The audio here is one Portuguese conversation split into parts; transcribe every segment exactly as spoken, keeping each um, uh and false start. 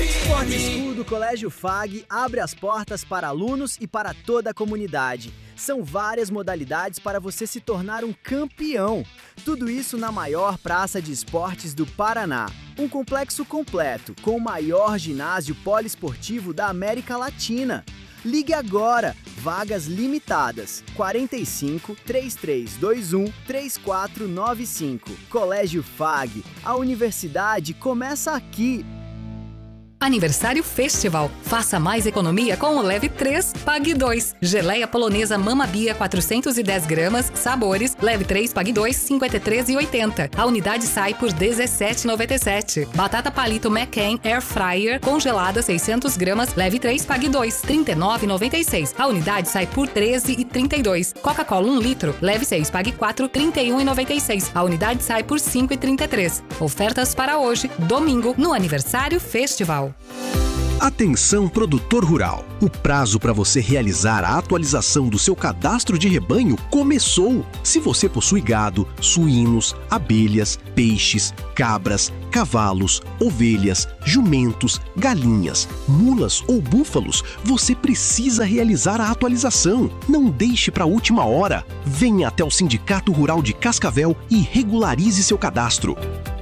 Sport School do Colégio F A G abre as portas para alunos e para toda a comunidade. São várias modalidades para você se tornar um campeão. Tudo isso na maior praça de esportes do Paraná. Um complexo completo, com o maior ginásio poliesportivo da América Latina. Ligue agora, vagas limitadas, quarenta e cinco, trinta e três vinte e um, trinta e quatro noventa e cinco. Colégio F A G, a universidade começa aqui. Aniversário Festival. Faça mais economia com o Leve três, Pague dois. Geleia polonesa Mama Bia quatrocentos e dez gramas, sabores, Leve três, Pague dois, cinquenta e três reais e oitenta centavos. A unidade sai por dezessete reais e noventa e sete centavos. Batata palito McCain Air Fryer congelada seiscentos gramas, Leve três, Pague dois, trinta e nove reais e noventa e seis centavos. A unidade sai por treze reais e trinta e dois centavos. Coca-Cola um litro, Leve seis, Pague quatro, trinta e um reais e noventa e seis centavos. A unidade sai por cinco reais e trinta e três centavos. Ofertas para hoje, domingo, no Aniversário Festival. Atenção, produtor rural! O prazo para você realizar a atualização do seu cadastro de rebanho começou! Se você possui gado, suínos, abelhas, peixes, cabras, cavalos, ovelhas, jumentos, galinhas, mulas ou búfalos, você precisa realizar a atualização. Não deixe para a última hora. Venha até o Sindicato Rural de Cascavel e regularize seu cadastro.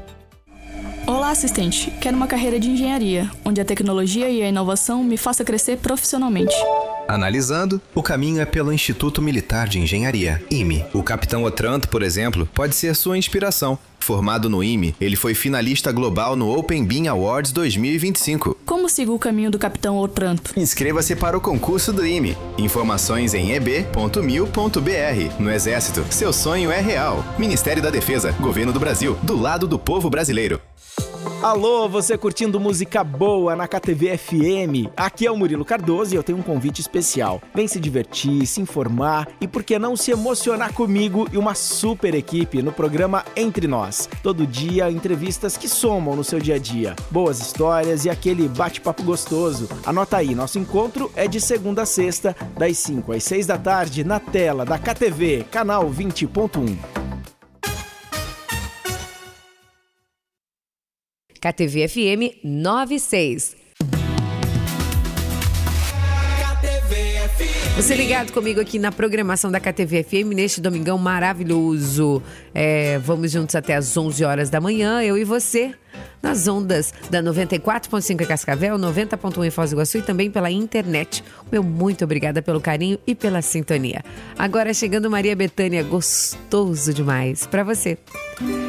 Olá, assistente. Quero uma carreira de engenharia, onde a tecnologia e a inovação me faça crescer profissionalmente. Analisando, o caminho é pelo Instituto Militar de Engenharia, I M E. O capitão Otranto, por exemplo, pode ser sua inspiração. Formado no I M E, ele foi finalista global no Open Bean Awards dois mil e vinte e cinco. Como sigo o caminho do capitão Otranto? Inscreva-se para o concurso do I M E. Informações em e b ponto mil ponto b r. No Exército, seu sonho é real. Ministério da Defesa, Governo do Brasil, do lado do povo brasileiro. Alô, você curtindo música boa na K T V F M? Aqui é o Murilo Cardoso e eu tenho um convite especial. Vem se divertir, se informar e por que não se emocionar comigo e uma super equipe no programa Entre Nós. Todo dia, entrevistas que somam no seu dia a dia. Boas histórias e aquele bate-papo gostoso. Anota aí, nosso encontro é de segunda a sexta, das cinco às seis da tarde, na tela da K T V, canal vinte ponto um. K T V F M noventa e seis. Você ligado comigo aqui na programação da K T V F M neste domingão maravilhoso. É, vamos juntos até às onze horas da manhã, eu e você, nas ondas da noventa e quatro ponto cinco em Cascavel, noventa ponto um em Foz do Iguaçu e também pela internet. Meu muito obrigada pelo carinho e pela sintonia. Agora chegando Maria Bethânia, gostoso demais pra você.